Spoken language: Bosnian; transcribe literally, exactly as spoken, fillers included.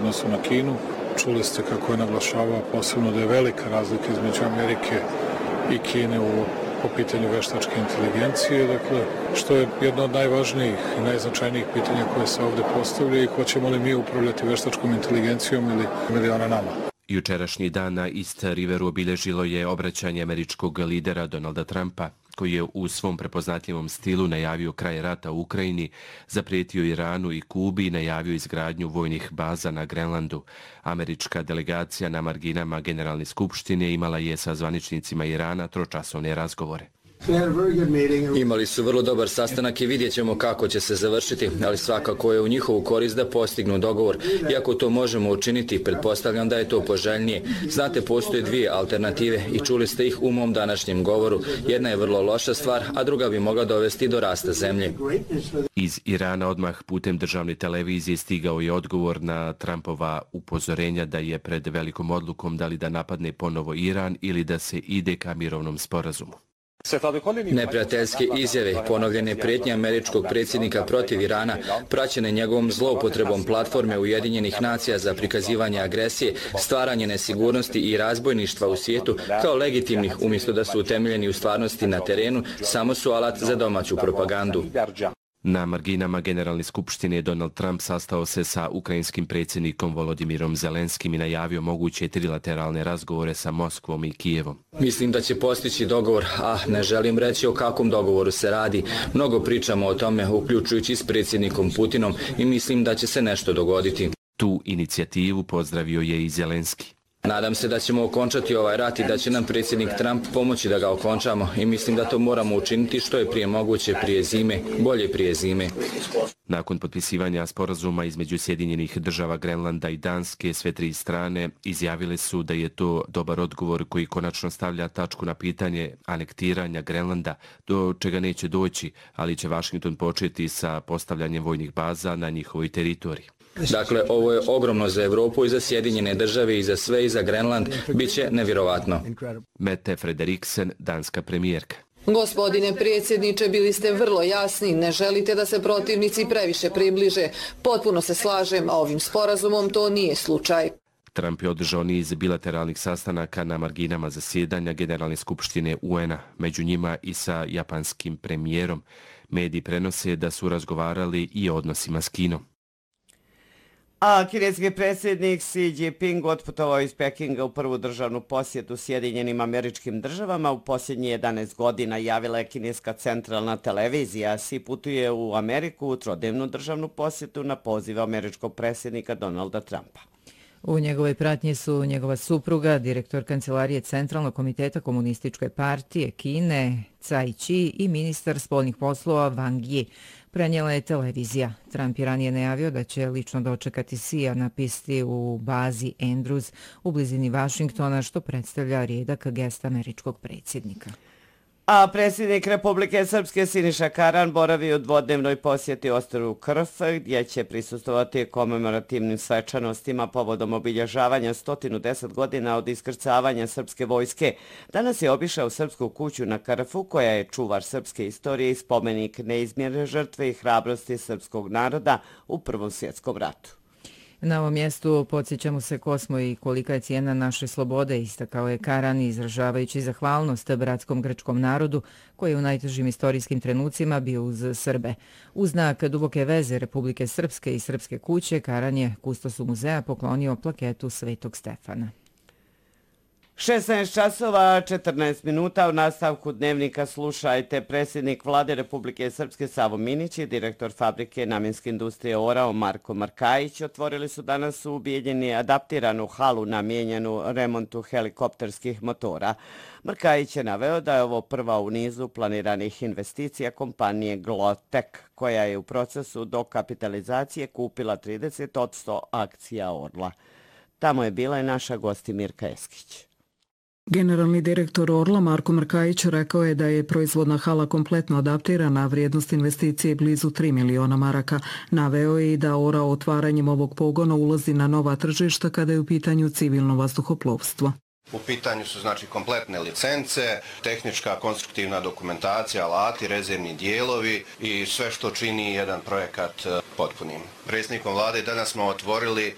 odnosu na Kinu. Čuli ste kako je naglašavao posebno da je velika razlika između Amerike i Kine u po pitanju veštačke inteligencije, dakle, što je jedno od najvažnijih i najznačajnijih pitanja koje se ovdje postavlja i hoćemo li mi upravljati veštačkom inteligencijom ili, ili ona nama. Jučerašnji dan na East Riveru obilježilo je obraćanje američkog lidera Donalda Trumpa, koji je u svom prepoznatljivom stilu najavio kraj rata u Ukrajini, zaprijetio Iranu i Kubi i najavio izgradnju vojnih baza na Grenlandu. Američka delegacija na marginama Generalne skupštine imala je sa zvaničnicima Irana tročasovne razgovore. Imali su vrlo dobar sastanak i vidjet ćemo kako će se završiti, ali svakako je u njihovu korist da postignu dogovor. Iako to možemo učiniti, pretpostavljam da je to poželjnije. Znate, postoje dvije alternative i čuli ste ih u mom današnjem govoru. Jedna je vrlo loša stvar, a druga bi mogla dovesti do rasta zemlje. Iz Irana odmah putem državne televizije stigao je odgovor na Trumpova upozorenja da je pred velikom odlukom da li da napadne ponovo Iran ili da se ide ka mirovnom sporazumu. Neprijateljske izjave, ponovljene prijetnje američkog predsjednika protiv Irana, praćene njegovom zloupotrebom platforme Ujedinjenih nacija za prikazivanje agresije, stvaranje nesigurnosti i razbojništva u svijetu kao legitimnih umjesto da su utemeljeni u stvarnosti na terenu, samo su alat za domaću propagandu. Na marginama Generalne skupštine Donald Trump sastao se sa ukrajinskim predsjednikom Volodimirom Zelenskim i najavio moguće trilateralne razgovore sa Moskvom i Kijevom. Mislim da će postići dogovor, a ne želim reći o kakvom dogovoru se radi. Mnogo pričamo o tome, uključujući s predsjednikom Putinom, i mislim da će se nešto dogoditi. Tu inicijativu pozdravio je i Zelenski. Nadam se da ćemo okončati ovaj rat i da će nam predsjednik Trump pomoći da ga okončamo i mislim da to moramo učiniti što je prije moguće prije zime, bolje prije zime. Nakon potpisivanja sporazuma između Sjedinjenih država Grenlanda i Danske, sve tri strane izjavile su da je to dobar odgovor koji konačno stavlja tačku na pitanje anektiranja Grenlanda, do čega neće doći, ali će Washington početi sa postavljanjem vojnih baza na njihovoj teritoriji. Dakle, ovo je ogromno za Evropu i za Sjedinjene države i za sve i za Grenland. Biće nevjerovatno. Mette Frederiksen, danska premijerka. Gospodine predsjedniče, bili ste vrlo jasni, ne želite da se protivnici previše približe. Potpuno se slažem, a ovim sporazumom to nije slučaj. Trump je održao niz bilateralnih sastanaka na marginama zasjedanja Generalne skupštine U N-a, među njima i sa japanskim premijerom. Mediji prenose da su razgovarali i o odnosima s Kinom. A kineski predsjednik Xi Jinping otputovao iz Pekinga u prvu državnu posjetu Sjedinjenim Američkim Državama u posljednjih jedanaest godina, javila je kineska centralna televizija. Xi putuje u Ameriku u trodnevnu državnu posjetu na poziv američkog predsjednika Donalda Trumpa. U njegovoj pratnji su njegova supruga, direktor kancelarije Centralnog komiteta Komunističke partije Kine, Cai Chi, i ministar spoljnih poslova Wang Yi, prenijela je televizija. Trump je ranije najavio da će lično dočekati Xija na pisti u bazi Andrews u blizini Vašingtona, što predstavlja rijedak gest američkog predsjednika. A predsjednik Republike Srpske Siniša Karan boravi u dvodnevnoj posjeti ostrvu Krf, gdje će prisustvovati komemorativnim svečanostima povodom obilježavanja sto deset godina od iskrcavanja srpske vojske. Danas je obišao srpsku kuću na Krfu, koja je čuvar srpske istorije i spomenik neizmjerne žrtve i hrabrosti srpskog naroda u Prvom svjetskom ratu. Na ovom mjestu podsjećamo se ko smo i kolika je cijena naše slobode, istakao je Karan, izražavajući zahvalnost bratskom grčkom narodu koji je u najtežim istorijskim trenucima bio uz Srbe. Uz znak duboke veze Republike Srpske i Srpske kuće, Karan je kustosu muzeja poklonio plaketu Svetog Stefana. šesnaest časova četrnaest minuta. U nastavku dnevnika slušajte. Predsjednik vlade Republike Srpske Savo Minić i direktor fabrike namjenske industrije Orao Marko Markajić otvorili su danas u Bijeljini adaptiranu halu namijenjenu remontu helikopterskih motora. Markajić je naveo da je ovo prva u nizu planiranih investicija kompanije Glotek, koja je u procesu dokapitalizacije kupila trideset posto akcija Orla. Tamo je bila i naša gosti Mirka Eskić. Generalni direktor Orla Marko Markajić rekao je da je proizvodna hala kompletno adaptirana, vrijednost investicije blizu tri miliona maraka. Naveo je i da Orao otvaranjem ovog pogona ulazi na nova tržišta kada je u pitanju civilno vazduhoplovstvo. U pitanju su znači kompletne licence, tehnička konstruktivna dokumentacija, alati, rezervni dijelovi i sve što čini jedan projekat potpunim. Predsjednikom vlade danas smo otvorili